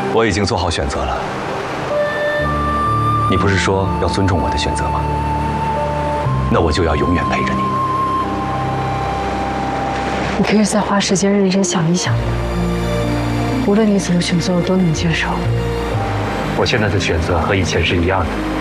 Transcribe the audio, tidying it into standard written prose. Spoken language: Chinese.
我已经做好选择了。你不是说要尊重我的选择吗？那我就要永远陪着你。 你可以再花时间认真想一想，无论你怎么选择，我都能接受。 我现在的选择和以前是一样的。